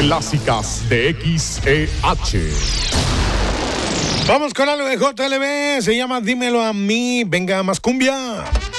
clásicas de XEH. Vamos con algo de JLB, se llama Dímelo a mí, venga más cumbia.